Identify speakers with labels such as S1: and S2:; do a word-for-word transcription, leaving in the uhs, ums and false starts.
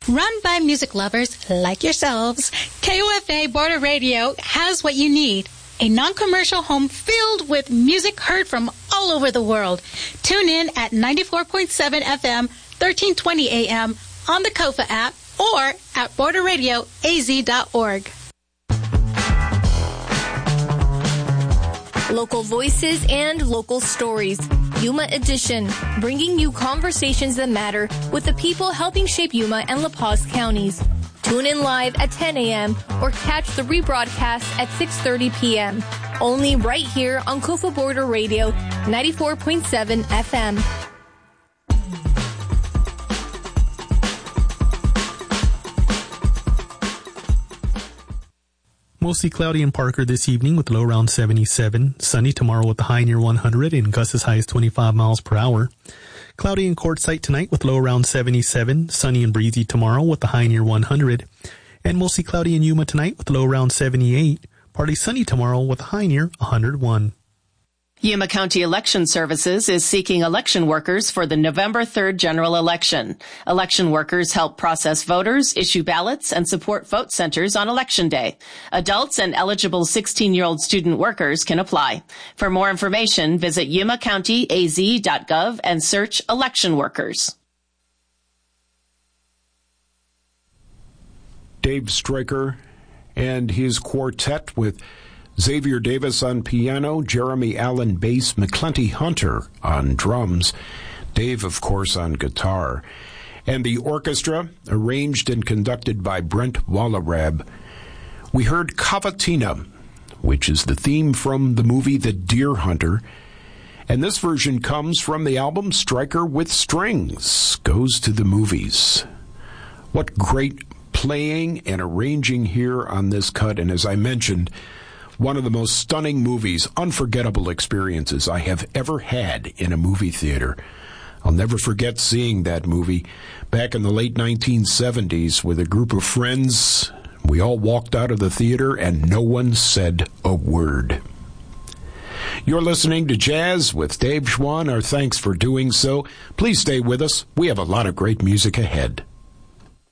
S1: Run by music lovers like yourselves, K O F A Border Radio has what you need. A non-commercial home filled with music heard from all over the world. Tune in at ninety-four point seven F M, thirteen twenty A M on the Kofa app or at border radio a z dot org.
S2: Local voices and local stories. Yuma Edition, bringing you conversations that matter with the people helping shape Yuma and La Paz counties. Tune in live at ten A M or catch the rebroadcast at six thirty P M Only right here on Kofa Border Radio, ninety-four point seven F M.
S3: Mostly cloudy in Parker this evening with low around seventy-seven. Sunny tomorrow with the high near one hundred and gusts as high as twenty-five miles per hour. Cloudy in Quartzsite tonight with low around seventy-seven. Sunny and breezy tomorrow with the high near one hundred. And mostly cloudy in Yuma tonight with low around seventy-eight. Partly sunny tomorrow with a high near one hundred one.
S4: Yuma County Election Services is seeking election workers for the November third general election. Election workers help process voters, issue ballots, and support vote centers on Election Day. Adults and eligible sixteen-year-old student workers can apply. For more information, visit yuma county a z dot gov and search election workers.
S5: Dave Stryker and his quartet with Xavier Davis on piano, Jeremy Allen bass, McClenty Hunter on drums, Dave, of course, on guitar. And the orchestra, arranged and conducted by Brent Wallerab. We heard Cavatina, which is the theme from the movie The Deer Hunter. And this version comes from the album Stryker with Strings, Goes to the Movies. What great playing and arranging here on this cut. And as I mentioned, one of the most stunning movies, unforgettable experiences I have ever had in a movie theater. I'll never forget seeing that movie back in the late nineteen seventies with a group of friends. We all walked out of the theater and no one said a word. You're listening to Jazz with Dave Schwann. Our thanks for doing so. Please stay with us. We have a lot of great music ahead.